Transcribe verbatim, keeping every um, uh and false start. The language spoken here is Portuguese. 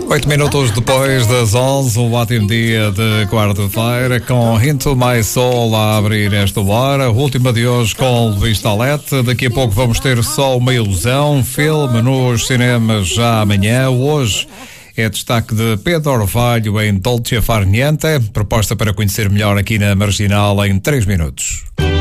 Oito minutos depois das onze, um ótimo dia de quarta-feira, com Into My Soul a abrir esta hora. Última de hoje com Luís Talete. Daqui a pouco vamos ter Só uma Ilusão, filme nos cinemas já amanhã. Hoje é destaque de Pedro Orvalho em Dolce Far Niente, proposta para conhecer melhor aqui na Marginal em três minutos.